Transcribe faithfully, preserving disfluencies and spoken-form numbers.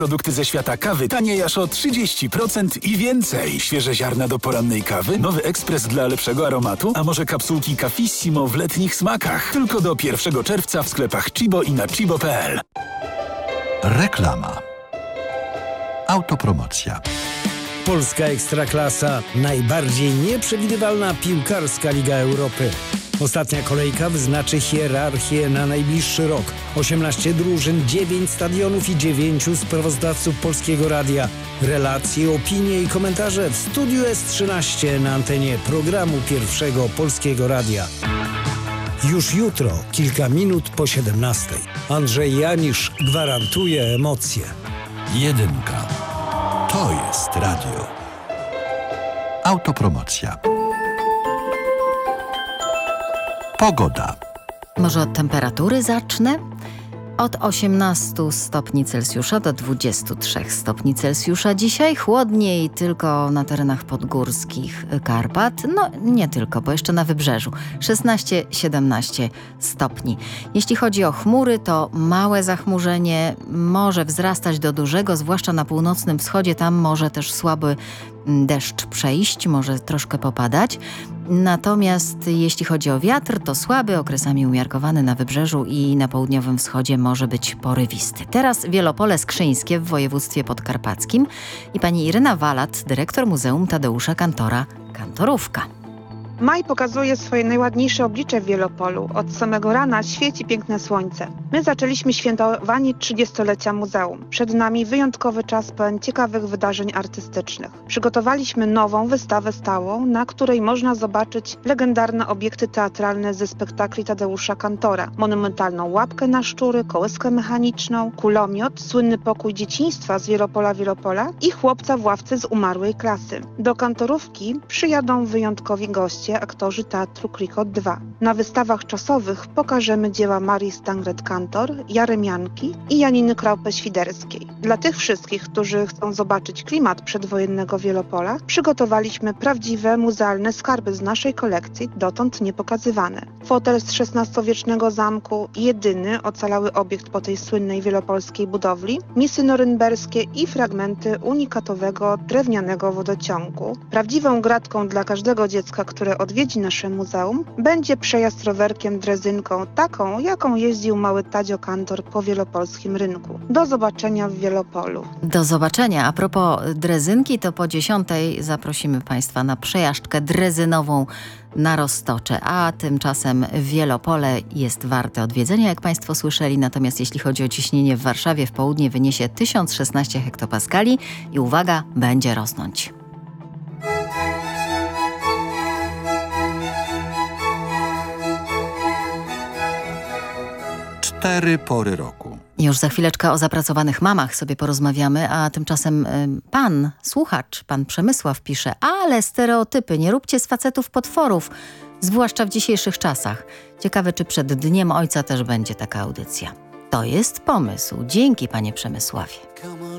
Produkty ze świata kawy taniej aż o trzydzieści procent i więcej. Świeże ziarna do porannej kawy, nowy ekspres dla lepszego aromatu, a może kapsułki Cafissimo w letnich smakach. Tylko do pierwszego czerwca w sklepach Chibo i na chibo kropka p l. Reklama. Autopromocja. Polska Ekstraklasa. Najbardziej nieprzewidywalna piłkarska Liga Europy. Ostatnia kolejka wyznaczy hierarchię na najbliższy rok. osiemnaście drużyn, dziewięć stadionów i dziewięciu sprawozdawców Polskiego Radia. Relacje, opinie i komentarze w Studiu S trzynaście na antenie programu Pierwszego Polskiego Radia. Już jutro, kilka minut po siedemnastej. Andrzej Janisz gwarantuje emocje. Jedynka. To jest radio. Autopromocja. Pogoda. Może od temperatury zacznę? Od osiemnastu stopni Celsjusza do dwudziestu trzech stopni Celsjusza dzisiaj. Chłodniej tylko na terenach podgórskich Karpat. No nie tylko, bo jeszcze na wybrzeżu. szesnaście siedemnaście stopni. Jeśli chodzi o chmury, to małe zachmurzenie może wzrastać do dużego, zwłaszcza na północnym wschodzie. Tam może też słaby deszcz przejść, może troszkę popadać. Natomiast jeśli chodzi o wiatr, to słaby, okresami umiarkowany na wybrzeżu i na południowym wschodzie może być porywisty. Teraz Wielopole Skrzyńskie w województwie podkarpackim i pani Iryna Walat, dyrektor Muzeum Tadeusza Kantora, Kantorówka. Maj pokazuje swoje najładniejsze oblicze w Wielopolu. Od samego rana świeci piękne słońce. My zaczęliśmy świętowanie trzydziestolecia muzeum. Przed nami wyjątkowy czas pełen ciekawych wydarzeń artystycznych. Przygotowaliśmy nową wystawę stałą, na której można zobaczyć legendarne obiekty teatralne ze spektakli Tadeusza Kantora. Monumentalną łapkę na szczury, kołyskę mechaniczną, kulomiot, słynny pokój dzieciństwa z Wielopola Wielopola i chłopca w ławce z umarłej klasy. Do Kantorówki przyjadą wyjątkowi goście, aktorzy Teatru Krikot dwa. Na wystawach czasowych pokażemy dzieła Marii Stangret-Kantor, Jaremianki i Janiny Kraupę-Świderskiej. Dla tych wszystkich, którzy chcą zobaczyć klimat przedwojennego Wielopola, przygotowaliśmy prawdziwe muzealne skarby z naszej kolekcji, dotąd niepokazywane. Fotel z szesnastowiecznego zamku, jedyny ocalały obiekt po tej słynnej wielopolskiej budowli, misy norymberskie i fragmenty unikatowego drewnianego wodociągu. Prawdziwą gratką dla każdego dziecka, które odwiedzi nasze muzeum, będzie przejazd rowerkiem drezynką, taką jaką jeździł mały Tadzio Kantor po wielopolskim rynku. Do zobaczenia w Wielopolu. Do zobaczenia. A propos drezynki, to po dziesiątej zaprosimy Państwa na przejażdżkę drezynową na Roztocze, a tymczasem Wielopole jest warte odwiedzenia, jak Państwo słyszeli. Natomiast jeśli chodzi o ciśnienie w Warszawie, w południe wyniesie tysiąc szesnaście hektopaskali i uwaga, będzie rosnąć. Cztery pory roku. Już za chwileczkę o zapracowanych mamach sobie porozmawiamy, a tymczasem y, pan, słuchacz, pan Przemysław pisze, ale stereotypy, nie róbcie z facetów potworów, zwłaszcza w dzisiejszych czasach. Ciekawe, czy przed Dniem Ojca też będzie taka audycja. To jest pomysł. Dzięki, panie Przemysławie.